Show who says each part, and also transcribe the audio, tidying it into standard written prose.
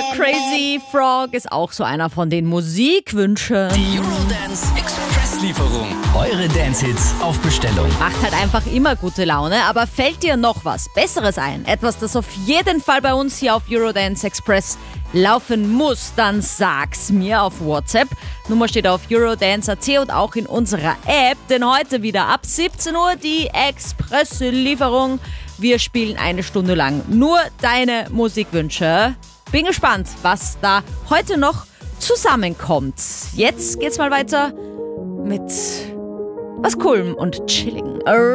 Speaker 1: Crazy Frog ist auch so einer von den Musikwünschen.
Speaker 2: Die Eurodance Express-Lieferung. Eure Dance-Hits auf Bestellung.
Speaker 1: Macht halt einfach immer gute Laune, aber fällt dir noch was Besseres ein? Etwas, das auf jeden Fall bei uns hier auf Eurodance Express laufen muss, dann sag's mir auf WhatsApp. Nummer steht auf Eurodance.at und auch in unserer App, denn heute wieder ab 17 Uhr die Express-Lieferung. Wir spielen eine Stunde lang nur deine Musikwünsche. Bin gespannt, was da heute noch zusammenkommt. Jetzt geht's mal weiter mit was Coolem und Chilligen.